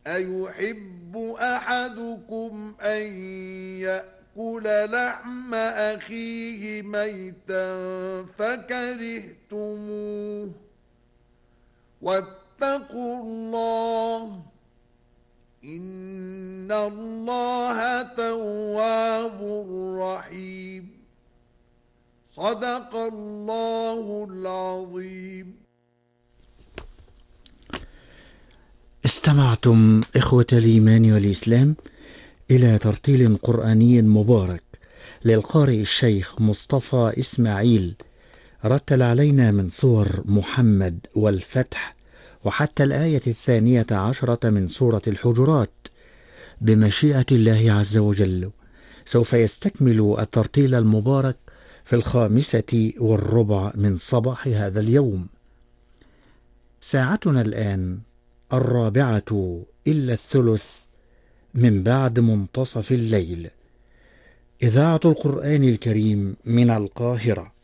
أيحب أحدكم أن يأكل لحم أخيه ميتا فكرهتموه واتقوا الله إن الله تواب رحيم صدق الله العظيم. استمعتم إخوة الإيمان والإسلام إلى ترتيل قرآني مبارك للقارئ الشيخ مصطفى إسماعيل، رتل علينا من سور محمد والفتح وحتى الآية 12 من سورة الحجرات بمشيئة الله عز وجل. سوف يستكمل الترتيل المبارك في 5:15 من صباح هذا اليوم. ساعتنا الآن 4:45 من بعد منتصف الليل. إذاعة القرآن الكريم من القاهرة.